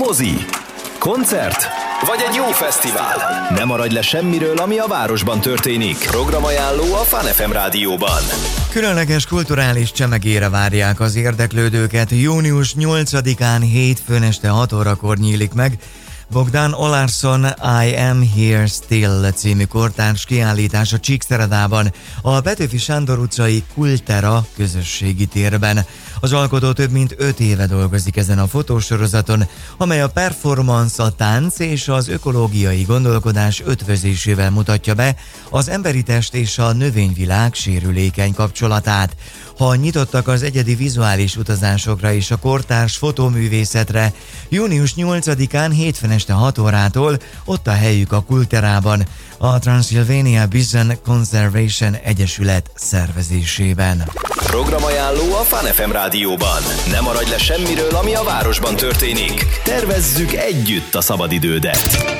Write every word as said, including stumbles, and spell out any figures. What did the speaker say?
Mozi, koncert vagy egy jó fesztivál. Ne maradj le semmiről, ami a városban történik. Programajánló a Fun ef em rádióban. Különleges kulturális csemegére várják az érdeklődőket. június nyolcadikán hétfőn este hat órakor nyílik meg Bogdan Olarsson I Am Here Still című kortárs kiállítás a Csíkszeredában, a Petőfi Sándor utcai Kultera közösségi térben. Az alkotó több mint öt éve dolgozik ezen a fotósorozaton, amely a performance, a tánc és az ökológiai gondolkodás ötvözésével mutatja be az emberi test és a növényvilág sérülékeny kapcsolatát. Ha nyitottak az egyedi vizuális utazásokra és a kortárs fotóművészetre, június nyolcadikán hétfőn este hat órától ott a helyük a Kulterában, a Transylvania Bison Conservation Egyesület szervezésében. Programajánló a Fun ef em rádióban. Ne maradj le semmiről, ami a városban történik. Tervezzük együtt a szabadidődet.